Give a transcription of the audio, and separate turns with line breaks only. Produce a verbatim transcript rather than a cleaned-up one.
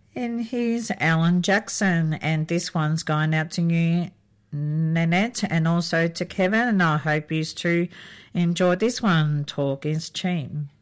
And here's Alan Jackson, and this one's going out to you, Nanette, and also to Kevin, and I hope you two enjoy this one. Talk is cheap.